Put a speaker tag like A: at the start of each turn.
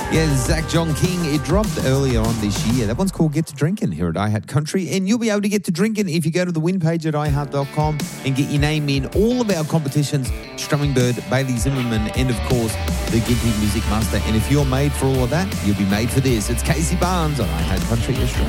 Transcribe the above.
A: Yeah, Zach John King. It dropped earlier on this year. That one's called Get to Drinking here at iHeart Country. And you'll be able to get to drinking if you go to the win page at iHeart.com and get your name in all of our competitions. Strumming Bird, Bailey Zimmerman, and of course, the Gimpy Music Master. And if you're made for all of that, you'll be made for this. It's Casey Barnes on iHeart Country Australia.